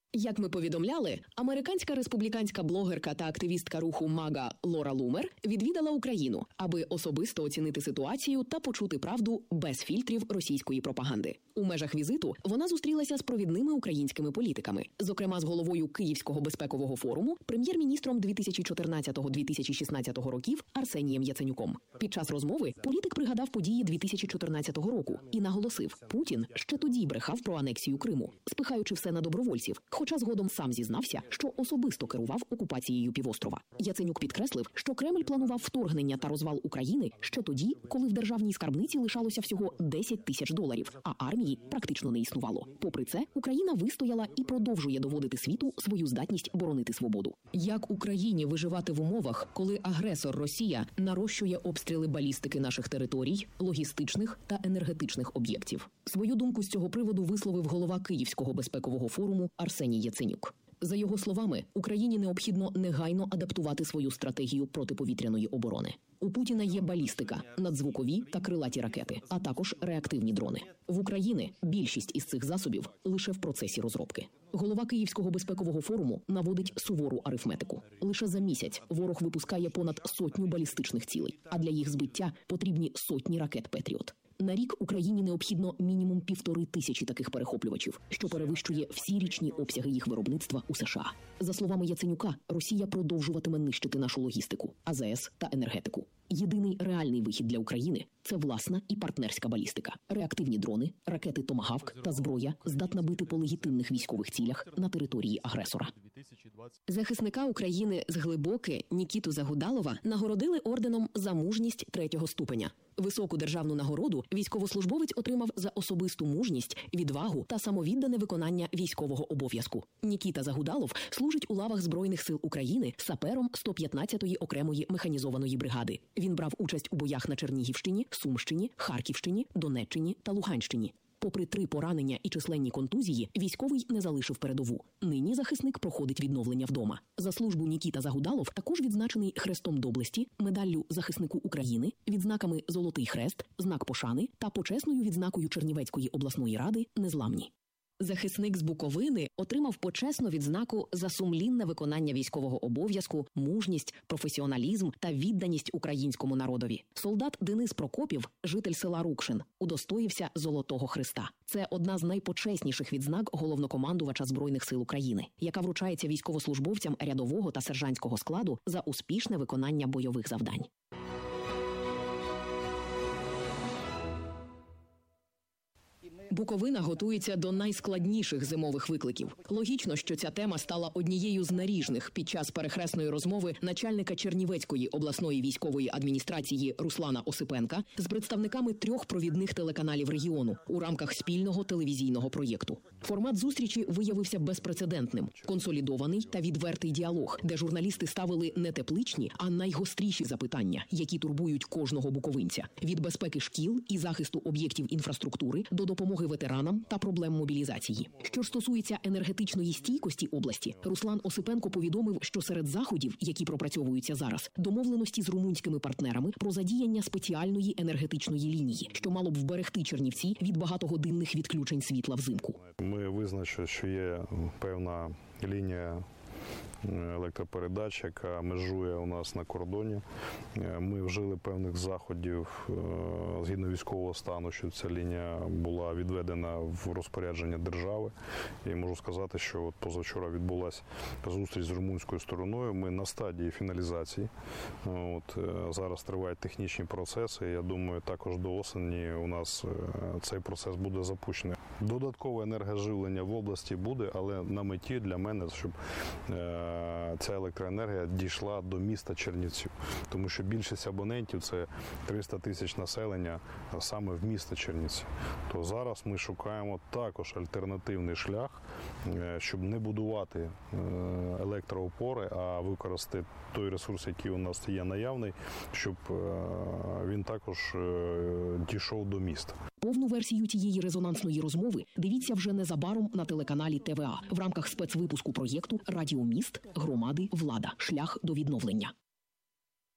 Як ми повідомляли, американська республіканська блогерка та активістка руху МАГА Лора Лумер відвідала Україну, аби особисто оцінити ситуацію та почути правду без фільтрів російської пропаганди. У межах візиту вона зустрілася з провідними українськими політиками, зокрема з головою Київського безпекового форуму, прем'єр-міністром 2014-2016 років Арсенієм Яценюком. Під час розмови політик пригадав події 2014 року і наголосив, Путін ще тоді брехав про анексію Криму, спихаючи все на добровольців, хоча згодом сам зізнався, що особисто керував окупацією півострова. Яценюк підкреслив, що Кремль планував вторгнення та розвал України ще тоді, коли в державній скарбниці лишалося всього $10 тисяч, а армії практично не існувало. Попри це, Україна вистояла і продовжує доводити світу свою здатність боронити свободу. Як Україні виживати в умовах, коли агресор Росія нарощує обстріли балістики наших територій, логістичних та енергетичних об'єктів? Свою думку з цього приводу висловив голова Київського безпекового форуму Арсеній Яценюк. За його словами, Україні необхідно негайно адаптувати свою стратегію протиповітряної оборони. У Путіна є балістика, надзвукові та крилаті ракети, а також реактивні дрони. В Україні більшість із цих засобів лише в процесі розробки. Голова Київського безпекового форуму наводить сувору арифметику. Лише за місяць ворог випускає понад 100 балістичних цілей, а для їх збиття потрібні сотні ракет «Петріот». На рік Україні необхідно мінімум 1500 таких перехоплювачів, що перевищує всі річні обсяги їх виробництва у США. За словами Яценюка, Росія продовжуватиме нищити нашу логістику, АЗС та енергетику. Єдиний реальний вихід для України – це власна і партнерська балістика. Реактивні дрони, ракети «Томагавк» та зброя здатна бити по легітимних військових цілях на території агресора. Захисника України з Глибоки Нікіту Загудалова нагородили орденом за мужність 3-го ступеня. Високу державну нагороду військовослужбовець отримав за особисту мужність, відвагу та самовіддане виконання військового обов'язку. Нікіта Загудалов служить у лавах Збройних сил України сапером 115-ї окремої механізованої бригади. Він брав участь у боях на Чернігівщині, Сумщині, Харківщині, Донеччині та Луганщині. Попри 3 поранення і численні контузії, військовий не залишив передову. Нині захисник проходить відновлення вдома. За службу Нікіта Загудалов також відзначений Хрестом Доблесті, медаллю захиснику України, відзнаками Золотий Хрест, знак пошани та почесною відзнакою Чернівецької обласної ради «Незламні». Захисник з Буковини отримав почесну відзнаку за сумлінне виконання військового обов'язку, мужність, професіоналізм та відданість українському народові. Солдат Денис Прокопів, житель села Рукшин, удостоївся Золотого Хреста. Це одна з найпочесніших відзнак головнокомандувача Збройних сил України, яка вручається військовослужбовцям рядового та сержантського складу за успішне виконання бойових завдань. Буковина готується до найскладніших зимових викликів. Логічно, що ця тема стала однією з наріжних під час перехресної розмови начальника Чернівецької обласної військової адміністрації Руслана Осипенка з представниками 3 провідних телеканалів регіону у рамках спільного телевізійного проєкту. Формат зустрічі виявився безпрецедентним, консолідований та відвертий діалог, де журналісти ставили не тепличні, а найгостріші запитання, які турбують кожного буковинця – від безпеки шкіл і захисту об'єктів інфраструктури до допомоги ветеранам та проблем мобілізації. Що ж стосується енергетичної стійкості області, Руслан Осипенко повідомив, що серед заходів, які пропрацьовуються зараз, домовленості з румунськими партнерами про задіяння спеціальної енергетичної лінії, що мало б вберегти Чернівці від багатогодинних відключень світла взимку. Ми визначили, що є певна лінія електропередач, яка межує у нас на кордоні. Ми вжили певних заходів згідно військового стану, щоб ця лінія була відведена в розпорядження держави. І можу сказати, що от позавчора відбулася зустріч з румунською стороною. Ми на стадії фіналізації. Зараз тривають технічні процеси. Я думаю, також до осені у нас цей процес буде запущений. Додаткове енергоживлення в області буде, але на меті для мене, щоб ця електроенергія дійшла до міста Чернівців. Тому що більшість абонентів – це 300 тисяч населення саме в місто Чернівці. То зараз ми шукаємо також альтернативний шлях, щоб не будувати електроопори, а використати той ресурс, який у нас є наявний, щоб він також дійшов до міста. Повну версію цієї резонансної розмови дивіться вже незабаром на телеканалі ТВА в рамках спецвипуску проєкту «Радіоміст. Громади. Влада. Шлях до відновлення».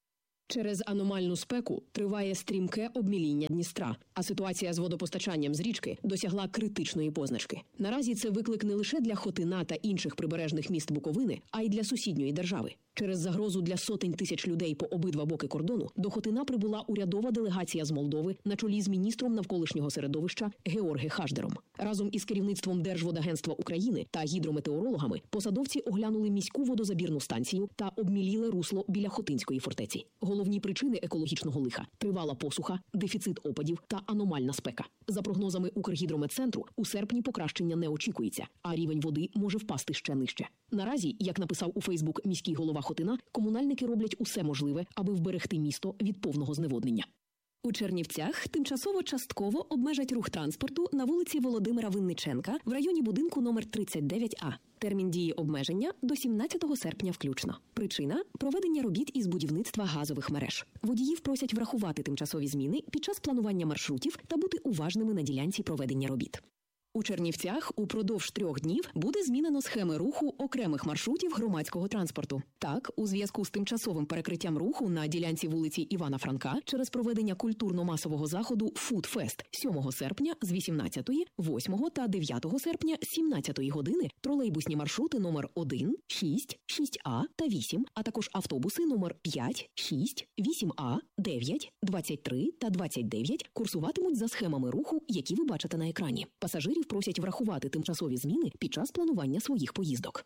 Через аномальну спеку триває стрімке обміління Дністра, а ситуація з водопостачанням з річки досягла критичної позначки. Наразі це виклик не лише для Хотина та інших прибережних міст Буковини, а й для сусідньої держави. Через загрозу для сотень тисяч людей по обидва боки кордону до Хотина прибула урядова делегація з Молдови на чолі з міністром навколишнього середовища Георги Хаждером. Разом із керівництвом Держводагентства України та гідрометеорологами посадовці оглянули міську водозабірну станцію та обміліле русло біля Хотинської фортеці. Головні причини екологічного лиха – тривала посуха, дефіцит опадів та аномальна спека. За прогнозами Укргідрометцентру, у серпні покращення не очікується, а рівень води може впасти ще нижче. Наразі, як написав у Фейсбук міський голова Хотина, комунальники роблять усе можливе, аби вберегти місто від повного зневоднення. У Чернівцях тимчасово-частково обмежать рух транспорту на вулиці Володимира Винниченка в районі будинку номер 39А. Термін дії обмеження – до 17 серпня включно. Причина – проведення робіт із будівництва газових мереж. Водіїв просять врахувати тимчасові зміни під час планування маршрутів та бути уважними на ділянці проведення робіт. У Чернівцях упродовж 3 днів буде змінено схеми руху окремих маршрутів громадського транспорту. Так, у зв'язку з тимчасовим перекриттям руху на ділянці вулиці Івана Франка через проведення культурно-масового заходу «Фудфест» 7 серпня з 18, 8 та 9 серпня з 17 години тролейбусні маршрути номер 1, 6, 6А та 8, а також автобуси номер 5, 6, 8А, 9, 23 та 29 курсуватимуть за схемами руху, які ви бачите на екрані. Пасажирів просять врахувати тимчасові зміни під час планування своїх поїздок.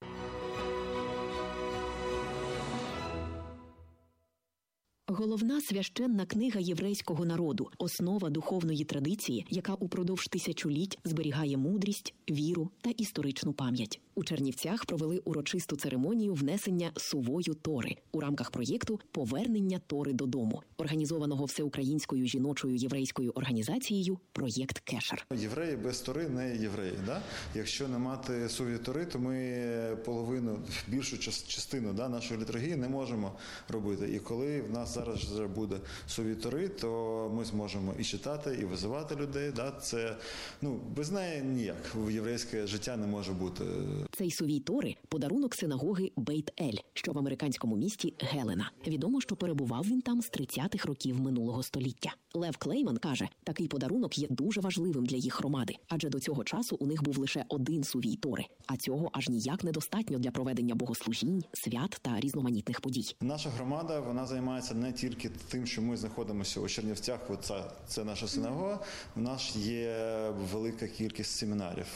Головна священна книга єврейського народу – основа духовної традиції, яка упродовж тисячоліть зберігає мудрість, віру та історичну пам'ять. У Чернівцях провели урочисту церемонію внесення сувою Тори у рамках проєкту «Повернення Тори додому», організованого Всеукраїнською жіночою єврейською організацією «Проєкт Кешер». Євреї без Тори не євреї. Да? Якщо не мати суві Тори, то ми половину, більшу частину нашої літургії не можемо робити. І коли в нас зараз вже буде суві Тори, то ми зможемо і читати, і визивати людей. Да? Це, без неї ніяк. Єврейське життя не може бути. Цей сувій Тори – подарунок синагоги Бейт-Ель, що в американському місті Гелена. Відомо, що перебував він там з 30-х років минулого століття. Лев Клейман каже, такий подарунок є дуже важливим для їх громади, адже до цього часу у них був лише один сувій Тори, а цього аж ніяк недостатньо для проведення богослужінь, свят та різноманітних подій. Наша громада, вона займається не тільки тим, що ми знаходимося у Чернівцях, це наша синагога, у нас є велика кількість семінарів,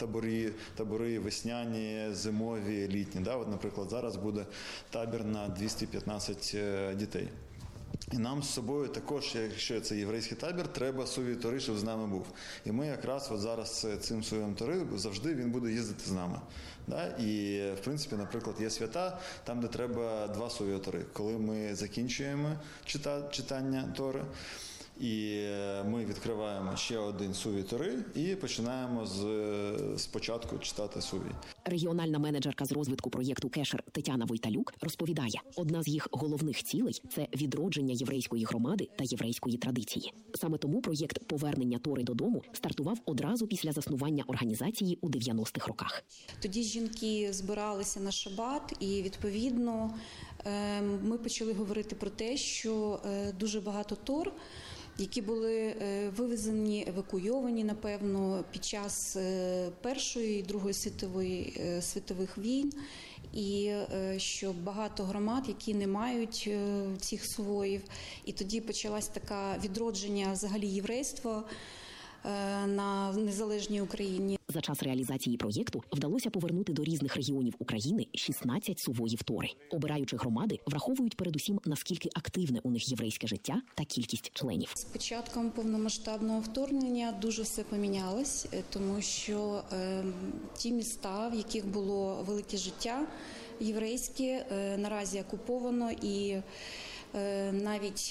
табори весняні, зимові, літні. Да? От, наприклад, зараз буде табір на 215 дітей. І нам з собою також, якщо це єврейський табір, треба сувій Тори, щоб з нами був. І ми якраз зараз цим сувієм Тори завжди він буде їздити з нами. Да? І, в принципі, наприклад, є свята, там, де треба 2 сувії Тори. Коли ми закінчуємо читання Тори, і ми відкриваємо ще один сувій Тори і починаємо спочатку читати сувій. Регіональна менеджерка з розвитку проєкту «Кешер» Тетяна Войталюк розповідає, одна з їх головних цілей – це відродження єврейської громади та єврейської традиції. Саме тому проєкт «Повернення Тори додому» стартував одразу після заснування організації у 90-х роках. Тоді жінки збиралися на шабат і, відповідно, ми почали говорити про те, що дуже багато Тор, які були вивезені, евакуйовані, напевно, під час Першої і Другої світових війн, і що багато громад, які не мають цих сувоїв. І тоді почалась така відродження взагалі єврейства на незалежній Україні. За час реалізації проєкту вдалося повернути до різних регіонів України 16 сувоїв Тори. Обираючи громади, враховують передусім, наскільки активне у них єврейське життя та кількість членів. З початком повномасштабного вторгнення дуже все помінялось, тому що ті міста, в яких було велике життя єврейське, наразі окуповано, і навіть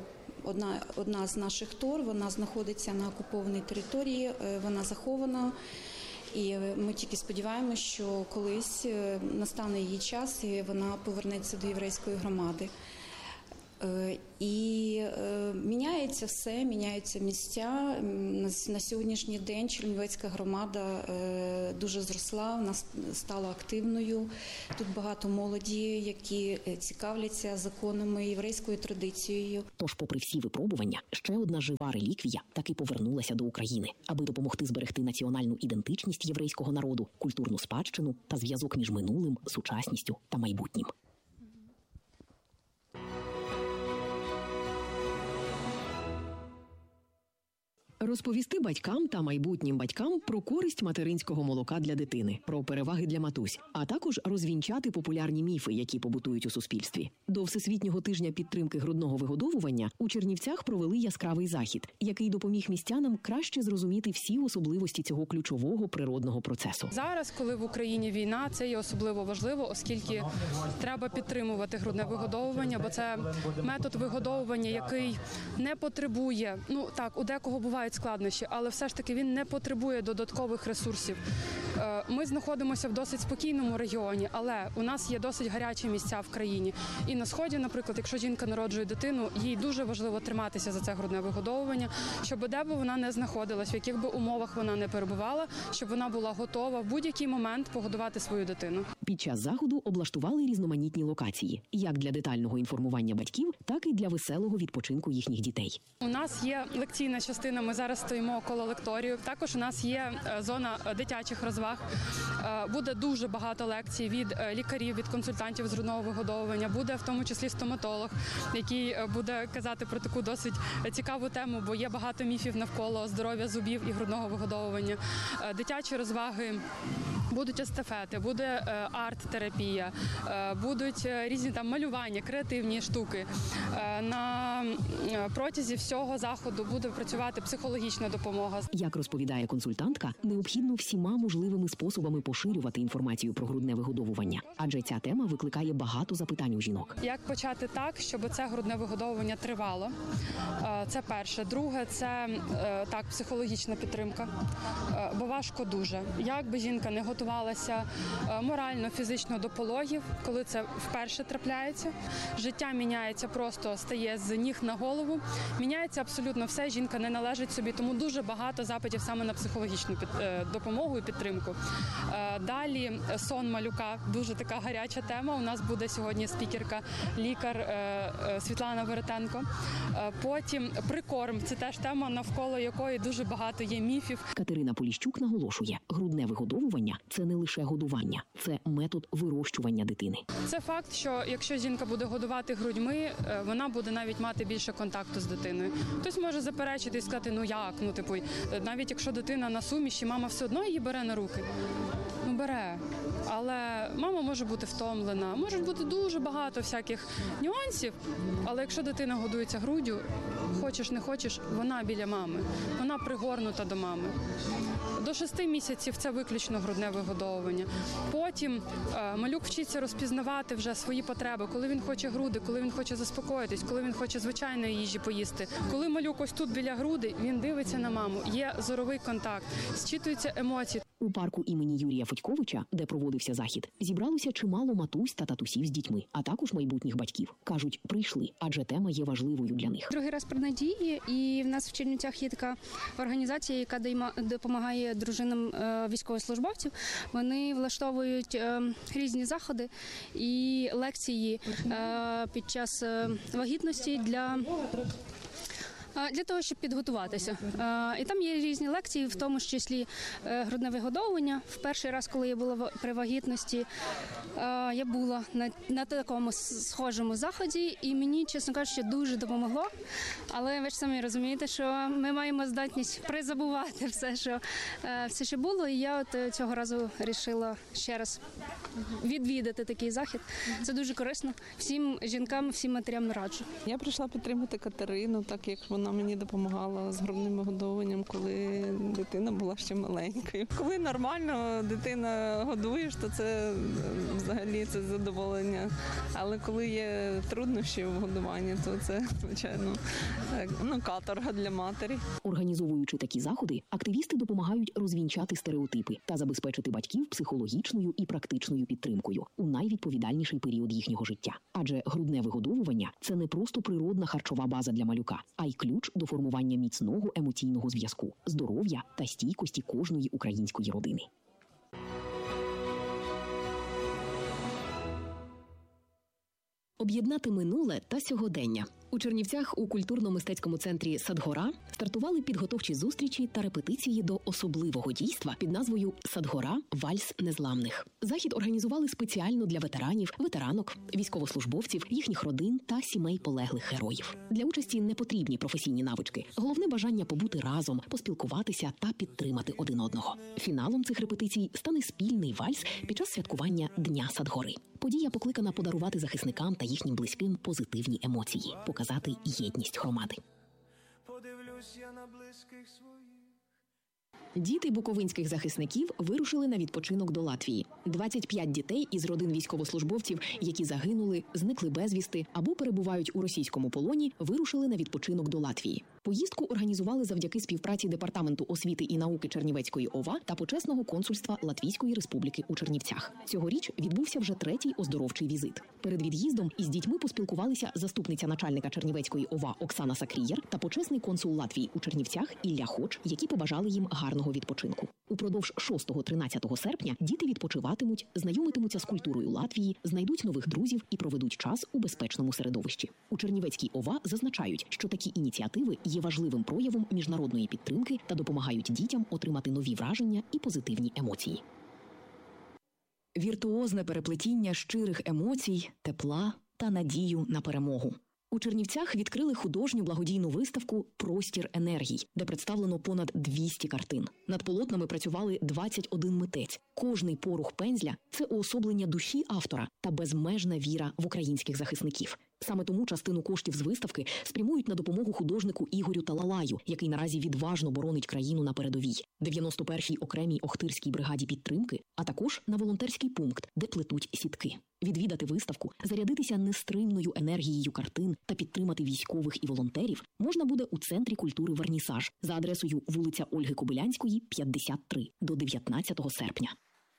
одна з наших Тор, вона знаходиться на окупованій території, вона захована. І ми тільки сподіваємося, що колись настане її час і вона повернеться до єврейської громади. І міняється все, міняються місця. На сьогоднішній день Чернівецька громада дуже зросла, вона стала активною. Тут багато молоді, які цікавляться законами, єврейською традицією. Тож, попри всі випробування, ще одна жива реліквія таки повернулася до України, аби допомогти зберегти національну ідентичність єврейського народу, культурну спадщину та зв'язок між минулим, сучасністю та майбутнім. Розповісти батькам та майбутнім батькам про користь материнського молока для дитини, про переваги для матусь, а також розвінчати популярні міфи, які побутують у суспільстві. До Всесвітнього тижня підтримки грудного вигодовування у Чернівцях провели яскравий захід, який допоміг містянам краще зрозуміти всі особливості цього ключового природного процесу. Зараз, коли в Україні війна, це є особливо важливо, оскільки треба підтримувати грудне вигодовування, бо це метод вигодовування, який не потребує, у декого бувають складнощі, але все ж таки він не потребує додаткових ресурсів. Ми знаходимося в досить спокійному регіоні, але у нас є досить гарячі місця в країні. І на Сході, наприклад, якщо жінка народжує дитину, їй дуже важливо триматися за це грудне вигодовування, щоб де б вона не знаходилась, в яких би умовах вона не перебувала, щоб вона була готова в будь-який момент погодувати свою дитину. Під час заходу облаштували різноманітні локації, як для детального інформування батьків, так і для веселого відпочинку їхніх дітей. У нас є лекційна частина, ми зараз стоїмо коло лекторію. Також у нас є зона дитячих розваг. Буде дуже багато лекцій від лікарів, від консультантів з грудного вигодовування. Буде в тому числі стоматолог, який буде казати про таку досить цікаву тему, бо є багато міфів навколо здоров'я зубів і грудного вигодовування. Дитячі розваги. Будуть естафети, буде арт-терапія, будуть різні малювання, креативні штуки. На протязі всього заходу буде працювати психологічна допомога. Як розповідає консультантка, необхідно всіма можливими способами поширювати інформацію про грудне вигодовування, адже ця тема викликає багато запитань у жінок. Як почати так, щоб це грудне вигодовування тривало? Це перше. Друге, це психологічна підтримка, бо важко дуже. Як би жінка не готувалася морально, фізично до пологів, коли це вперше трапляється, життя міняється, просто стає з ніг на голову, міняється абсолютно все, жінка не належить собі, тому дуже багато запитів саме на психологічну допомогу і підтримку. Далі сон малюка, дуже така гаряча тема, у нас буде сьогодні спікерка, лікар Світлана Веретенко. Потім прикорм, це теж тема, навколо якої дуже багато є міфів. Катерина Поліщук наголошує, грудне вигодовування – це не лише годування, це метод вирощування дитини. Це факт, що якщо жінка буде годувати грудьми, вона буде навіть мати більше контакту з дитиною. Хтось може заперечити і сказати, навіть якщо дитина на суміші, мама все одно її бере на руки. Бере. Але мама може бути втомлена, може бути дуже багато всяких нюансів, але якщо дитина годується груддю, хочеш не хочеш, вона біля мами, вона пригорнута до мами. До 6 місяців це виключно грудне вигодовування. Потім малюк вчиться розпізнавати вже свої потреби, коли він хоче груди, коли він хоче заспокоїтись, коли він хоче звичайної їжі поїсти. Коли малюк ось тут біля груди, він дивиться на маму, є зоровий контакт, зчитуються емоції. У парку імені Юрія Федьковича, де проводився захід, зібралося чимало матусь та татусів з дітьми, а також майбутніх батьків. Кажуть, прийшли, адже тема є важливою для них. Другий раз про надії, і в нас в Чернівцях є така організація, яка допомагає дружинам військовослужбовців. Вони влаштовують різні заходи і лекції під час вагітності для того, щоб підготуватися. І там є різні лекції, в тому числі грудне вигодовування. В перший раз, коли я була при вагітності, я була на такому схожому заході, і мені, чесно кажучи, дуже допомогло. Але ви ж самі розумієте, що ми маємо здатність призабувати все, що було. І я цього разу вирішила ще раз відвідати такий захід. Це дуже корисно. Всім жінкам, всім матерям раджу. Я прийшла підтримати Катерину, так як вона вона мені допомагала з грудним вигодовуванням, коли дитина була ще маленькою. Коли нормально дитина годуєш, то це взагалі це задоволення. Але коли є труднощі в годуванні, то це, звичайно, каторга для матері. Організовуючи такі заходи, активісти допомагають розвінчати стереотипи та забезпечити батьків психологічною і практичною підтримкою у найвідповідальніший період їхнього життя. Адже грудне вигодовування – це не просто природна харчова база для малюка, а й ключ до формування міцного емоційного зв'язку, здоров'я та стійкості кожної української родини. Об'єднати минуле та сьогодення. У Чернівцях у культурно-мистецькому центрі «Садгора» стартували підготовчі зустрічі та репетиції до особливого дійства під назвою «Садгора. Вальс незламних». Захід організували спеціально для ветеранів, ветеранок, військовослужбовців, їхніх родин та сімей полеглих героїв. Для участі не потрібні професійні навички. Головне бажання побути разом, поспілкуватися та підтримати один одного. Фіналом цих репетицій стане спільний вальс під час святкування Дня Садгори. Подія покликана подарувати захисникам та їхнім близьким позитивні емоції, показати єдність громади. Подивлюсь я на близьких своїх. Діти буковинських захисників вирушили на відпочинок до Латвії. 25 дітей із родин військовослужбовців, які загинули, зникли безвісти або перебувають у російському полоні, вирушили на відпочинок до Латвії. Поїздку організували завдяки співпраці Департаменту освіти і науки Чернівецької ОВА та Почесного консульства Латвійської Республіки у Чернівцях. Цьогоріч відбувся вже третій оздоровчий візит. Перед від'їздом із дітьми поспілкувалися заступниця начальника Чернівецької ОВА Оксана Сакрієр та почесний консул Латвії у Чернівцях Ілля Хоч, які побажали їм гарного відпочинку. Упродовж 6-13 серпня діти відпочиватимуть, знайомитимуться з культурою Латвії, знайдуть нових друзів і проведуть час у безпечному середовищі. У Чернівецькій ОВА зазначають, що такі ініціативи є важливим проявом міжнародної підтримки та допомагають дітям отримати нові враження і позитивні емоції. Віртуозне переплетіння щирих емоцій, тепла та надію на перемогу. У Чернівцях відкрили художню благодійну виставку «Простір енергій», де представлено понад 200 картин. Над полотнами працювали 21 митець. Кожний порух пензля – це уособлення душі автора та безмежна віра в українських захисників. Саме тому частину коштів з виставки спрямують на допомогу художнику Ігорю Талалаю, який наразі відважно боронить країну на передовій, 91-й окремій Охтирській бригаді підтримки, а також на волонтерський пункт, де плетуть сітки. Відвідати виставку, зарядитися нестримною енергією картин та підтримати військових і волонтерів можна буде у Центрі культури «Вернісаж» за адресою вулиця Ольги Кобилянської, 53, до 19 серпня.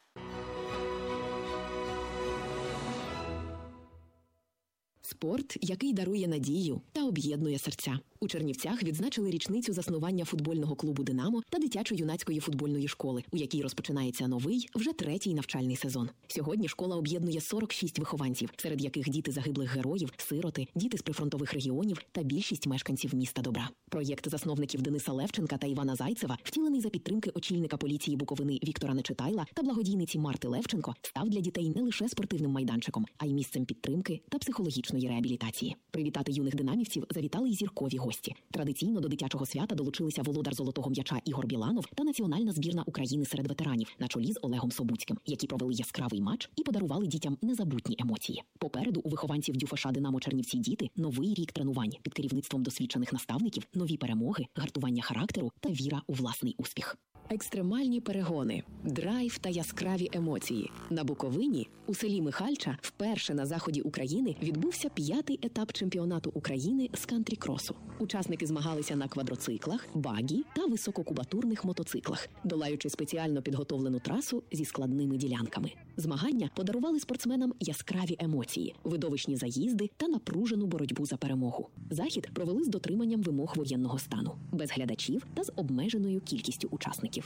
Спорт, який дарує надію та об'єднує серця. У Чернівцях відзначили річницю заснування футбольного клубу «Динамо» та дитячо-юнацької футбольної школи, у якій розпочинається новий, вже 3-й навчальний сезон. Сьогодні школа об'єднує 46 вихованців, серед яких діти загиблих героїв, сироти, діти з прифронтових регіонів та більшість мешканців міста Добра. Проєкт засновників Дениса Левченка та Івана Зайцева, втілений за підтримки очільника поліції Буковини Віктора Нечитайла та благодійниці Марти Левченко, став для дітей не лише спортивним майданчиком, а й місцем підтримки та психологічної реабілітації. Привітати юних динамівців завітали й зіркові гості. Традиційно до дитячого свята долучилися володар золотого м'яча Ігор Біланов та національна збірна України серед ветеранів на чолі з Олегом Собуцьким, які провели яскравий матч і подарували дітям незабутні емоції. Попереду у вихованців ДЮФШ «Динамо Чернівці діти» новий рік тренувань під керівництвом досвідчених наставників, нові перемоги, гартування характеру та віра у власний успіх. Екстремальні перегони, драйв та яскраві емоції. На Буковині, у селі Михальча, вперше на заході України відбувся 5-й етап чемпіонату України з кантрі-кросу. Учасники змагалися на квадроциклах, багі та висококубатурних мотоциклах, долаючи спеціально підготовлену трасу зі складними ділянками. Змагання подарували спортсменам яскраві емоції, видовищні заїзди та напружену боротьбу за перемогу. Захід провели з дотриманням вимог воєнного стану, без глядачів та з обмеженою кількістю учасників.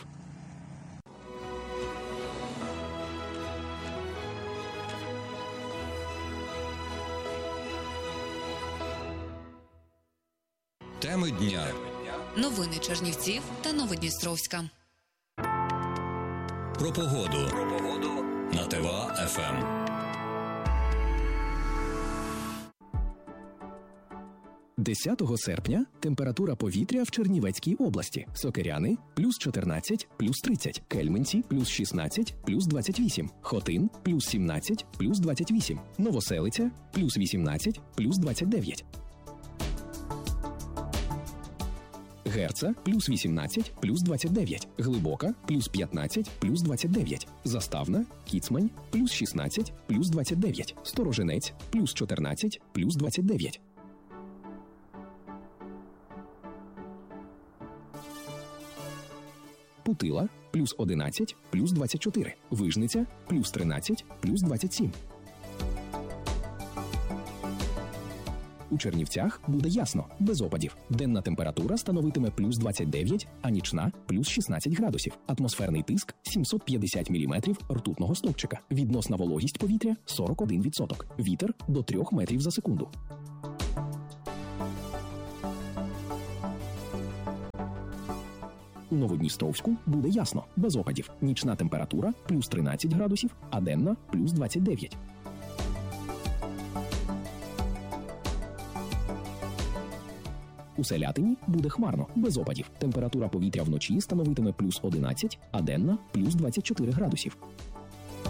Теми дня. Новини Чернівців та Новодністровська. Про погоду. На ТВА-ФМ. 10 серпня температура повітря в Чернівецькій області. Сокиряни – плюс 14, плюс 30. Кельменці – плюс 16, плюс 28. Хотин – плюс 17, плюс 28. Новоселиця – плюс 18, плюс 29. Герца – плюс 18, плюс 29. Глибока – плюс 15, плюс 29. Заставна, Кіцмань – плюс 16, плюс 29. Сторожинець – плюс 14, плюс 29. Путила – плюс 11, плюс 24. Вижниця – плюс 13, плюс 27. У Чернівцях буде ясно, без опадів. Денна температура становитиме плюс 29, а нічна – плюс 16 градусів. Атмосферний тиск – 750 міліметрів ртутного стовпчика. Відносна вологість повітря – 41%. Вітер – до 3 метрів за секунду. У Новодністровську буде ясно, без опадів. Нічна температура – плюс 13 градусів, а денна – плюс 29. У Селятині буде хмарно, без опадів. Температура повітря вночі становитиме плюс 11, а денна – плюс 24 градусів.